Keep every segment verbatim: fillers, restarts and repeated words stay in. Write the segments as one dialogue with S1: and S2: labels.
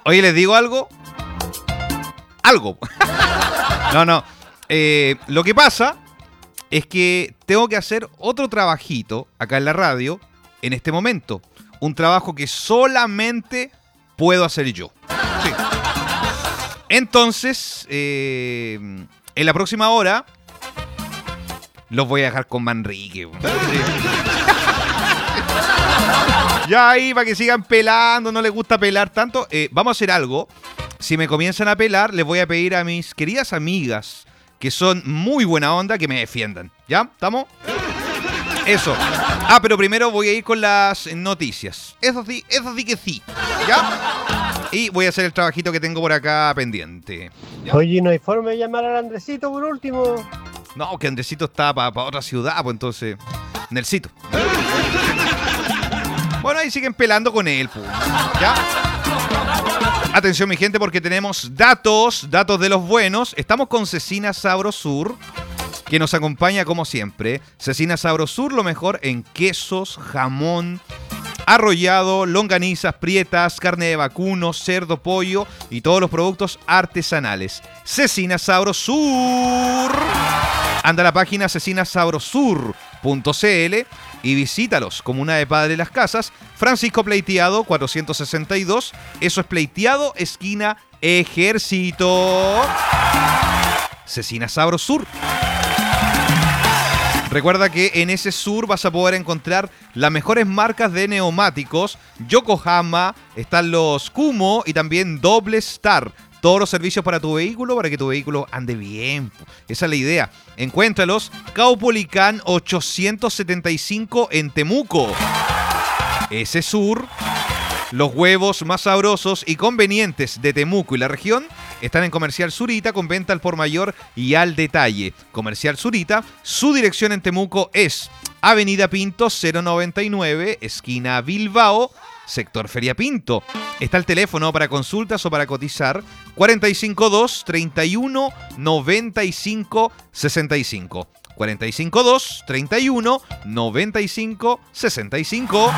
S1: Oye, ¿les digo algo? Algo. No, no. Eh, lo que pasa es que tengo que hacer otro trabajito acá en la radio en este momento. Un trabajo que solamente puedo hacer yo. Sí. Entonces, eh, en la próxima hora los voy a dejar con Manrique. Ya ahí, para que sigan pelando, no les gusta pelar tanto. Eh, vamos a hacer algo. Si me comienzan a pelar, les voy a pedir a mis queridas amigas, que son muy buena onda, que me defiendan. ¿Ya? ¿Estamos? Eso. Ah, pero primero voy a ir con las noticias. Eso sí, eso sí que sí. ¿Ya? Y voy a hacer el trabajito que tengo por acá pendiente. ¿Ya?
S2: Oye, ¿no hay forma de llamar al Andresito por último?
S1: No, que Andresito está para pa otra ciudad, pues entonces... Nelsito. Bueno, ahí siguen pelando con él, pues. ¿Ya? Atención, mi gente, porque tenemos datos, datos de los buenos. Estamos con Cecina Sabrosur, que nos acompaña como siempre. Cecina Sabrosur, lo mejor en quesos, jamón, arrollado, longanizas, prietas, carne de vacuno, cerdo, pollo y todos los productos artesanales. Cecina Sabrosur. Anda a la página cecina sabrosur punto c l y visítalos. Comuna de Padre Las Casas, Francisco Pleiteado cuatrocientos sesenta y dos. Eso es Pleiteado, esquina Ejército. Cecina Sabrosur. Recuerda que en ese sur vas a poder encontrar las mejores marcas de neumáticos. Yokohama, están los Kumo y también Doble Star. Todos los servicios para tu vehículo, para que tu vehículo ande bien. Esa es la idea. Encuéntralos. Caupolicán ochocientos setenta y cinco en Temuco. Ese sur. Los huevos más sabrosos y convenientes de Temuco y la región están en Comercial Zurita con venta al por mayor y al detalle. Comercial Zurita, su dirección en Temuco es Avenida Pinto cero noventa y nueve, esquina Bilbao, sector Feria Pinto. Está el teléfono para consultas o para cotizar cuatro cinco dos, treinta y uno, noventa y cinco, sesenta y cinco. cuatro cinco dos, treinta y uno, noventa y cinco, sesenta y cinco.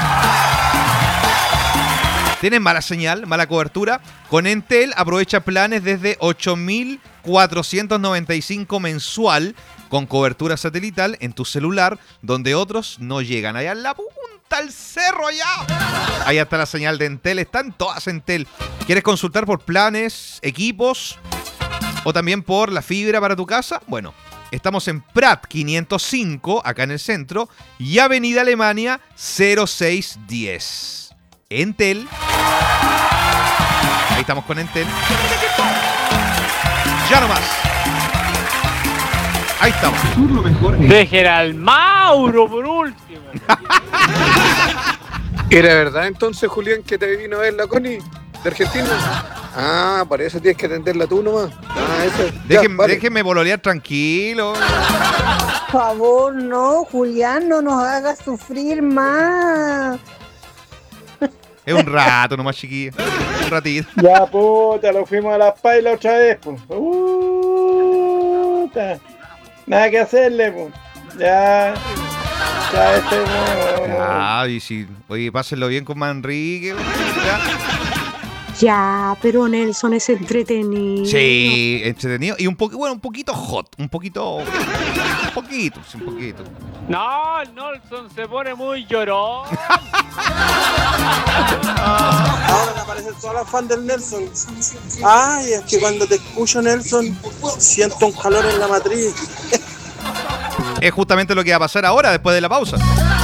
S1: ¿Tienes mala señal, mala cobertura? Con Entel aprovecha planes desde ocho mil cuatrocientos noventa y cinco mensual con cobertura satelital en tu celular, donde otros no llegan. Allá en la punta del cerro, allá. Ahí está la señal de Entel, están todas Entel. ¿Quieres consultar por planes, equipos o también por la fibra para tu casa? Bueno, estamos en Prat quinientos cinco, acá en el centro, y Avenida Alemania cero seis diez. Entel. Ahí estamos con Entel. Ya nomás. Ahí estamos.
S3: Dejen al Mauro por último.
S4: ¿Era verdad entonces, Julián, que te vino a ver la Connie de Argentina? Ah, por eso tienes que atenderla tú nomás. Ah, eso.
S1: Déjenme,
S4: vale.
S1: déjenme bololear tranquilo.
S5: Por favor, no, Julián, no nos hagas sufrir más.
S1: Es un rato nomás, chiquilla. Un ratito.
S2: Ya, puta, lo fuimos a las pailas otra vez, pues. Puta. Nada que hacerle, pues. Ya. Ya, este no.
S1: Ya, y si, oye, pásenlo bien con Manrique. Ya.
S6: Ya, pero Nelson es entretenido.
S1: Sí, entretenido. Y un poquito, bueno, un poquito hot. Un poquito. Un poquito, sí, un poquito.
S3: No, el Nelson se pone muy llorón.
S7: Ahora me aparecen todas las fans del Nelson. Ay, es que cuando te escucho, Nelson, siento un calor en la matriz.
S1: Es justamente lo que va a pasar ahora, después de la pausa.